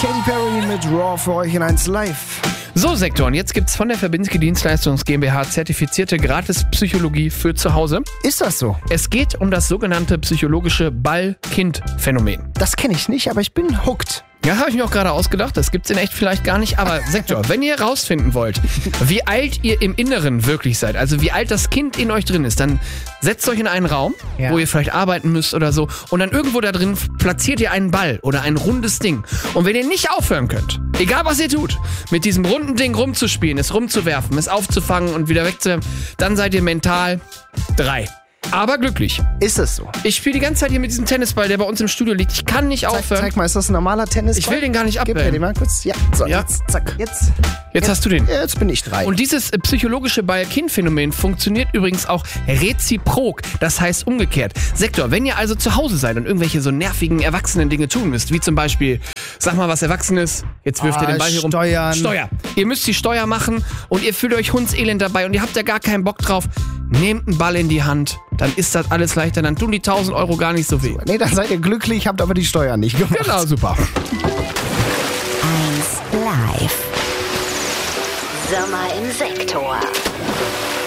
Katy Perry mit Raw für euch in 1 Live. So, Sektor, und jetzt gibt's von der Verbindske Dienstleistungs GmbH zertifizierte Gratispsychologie für zu Hause. Ist das so? Es geht um das sogenannte psychologische Ball-Kind-Phänomen. Das kenne ich nicht, aber ich bin hooked. Ja, habe ich mir auch gerade ausgedacht. Das gibt's in echt vielleicht gar nicht. Aber Sektor, wenn ihr rausfinden wollt, wie alt ihr im Inneren wirklich seid, also wie alt das Kind in euch drin ist, dann setzt euch in einen Raum, wo ihr vielleicht arbeiten müsst oder so. Und dann irgendwo da drin platziert ihr einen Ball oder ein rundes Ding. Und wenn ihr nicht aufhören könnt, egal was ihr tut, mit diesem runden Ding rumzuspielen, es rumzuwerfen, es aufzufangen und wieder wegzuwerfen, dann seid ihr mental 3. Aber glücklich. Ist es so? Ich spiele die ganze Zeit hier mit diesem Tennisball, der bei uns im Studio liegt. Ich kann nicht aufhören. Zeig mal, ist das ein normaler Tennisball? Ich will den gar nicht Gib mir abwählen. den mal kurz. Ja, so, Ja. jetzt, zack, jetzt. Jetzt hast du den. Jetzt bin ich 3. Und dieses psychologische Ball-Kind-Phänomen funktioniert übrigens auch reziprok, das heißt umgekehrt. Sektor, wenn ihr also zu Hause seid und irgendwelche so nervigen Erwachsenen-Dinge tun müsst, wie zum Beispiel, sag mal was Erwachsenes, jetzt wirft ihr den Ball hier rum. Steuer. Ihr müsst die Steuer machen und ihr fühlt euch hundselend dabei und ihr habt da gar keinen Bock drauf. Nehmt einen Ball in die Hand, dann ist das alles leichter, dann tun die 1.000 Euro gar nicht so weh. Nee, dann seid ihr glücklich, habt aber die Steuern nicht gemacht. Genau, super. 1 Live. Sommer im Sektor.